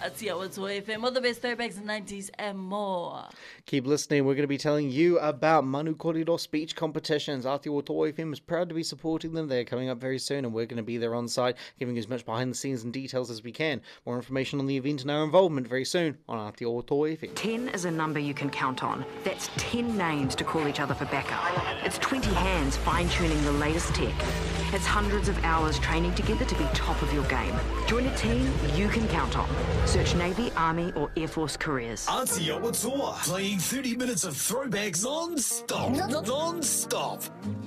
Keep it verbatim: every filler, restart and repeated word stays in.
Aotearoa F M, all the best throwbacks, nineties and more. Keep listening. We're going to be telling you about Manu Kōrero speech competitions. Aotearoa F M is proud to be supporting them. They're coming up very soon, and we're going to be there on site, giving you as much behind the scenes and details as we can. More information on the event and our involvement very soon on Aotearoa F M. ten is a number you can count on. That's ten names to call each other for backup. It's twenty hands fine-tuning the latest tech. It's hundreds of hours training together to be top of your game. Join a team you can count on. Search Navy, Army or Air Force careers. Aotearoa Toa, playing thirty minutes of throwbacks non-stop. Non-stop.